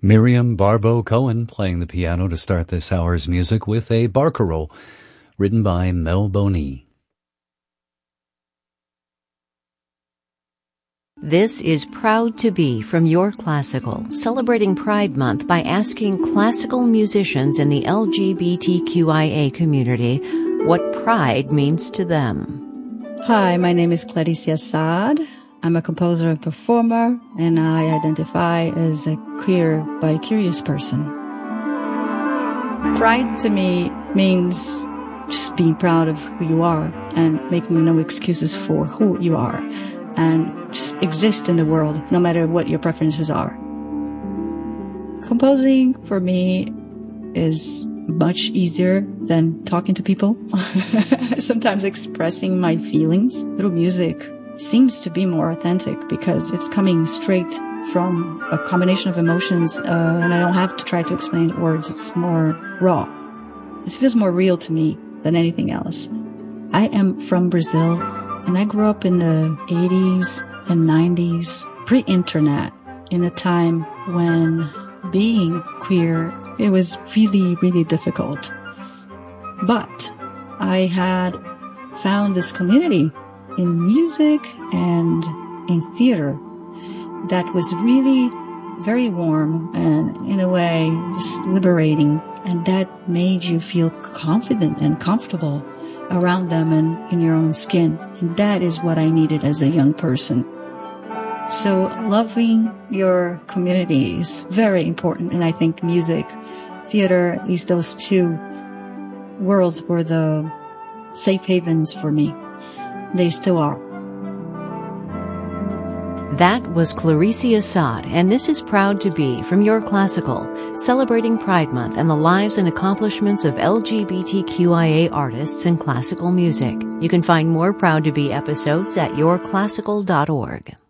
Miriam Barbeau Cohen playing the piano to start this hour's music with a barcarolle written by Mel Boney. This is Proud to Be from Your Classical, celebrating Pride Month by asking classical musicians in the LGBTQIA community what pride means to them. Hi, my name is Claricia Saad. I'm a composer and performer, and I identify as a queer bi-curious person. Pride to me means just being proud of who you are and making no excuses for who you are, and just exist in the world no matter what your preferences are. Composing for me is much easier than talking to people. Sometimes expressing my feelings through music seems to be more authentic because it's coming straight from a combination of emotions, and I don't have to try to explain it words. It's more raw. This feels more real to me than anything else. I am from Brazil, and I grew up in the 80s and 90s, pre-internet, in a time when being queer, it was really, really difficult. But I had found this community in music and in theater that was really very warm and, in a way, just liberating, and that made you feel confident and comfortable around them and in your own skin. And that is what I needed as a young person. So loving your community is very important, and I think music, theater, at least those two worlds were the safe havens for me. They still are. That was Claricia Saad, and this is Proud to Be from Your Classical, celebrating Pride Month and the lives and accomplishments of LGBTQIA artists in classical music. You can find more Proud to Be episodes at yourclassical.org.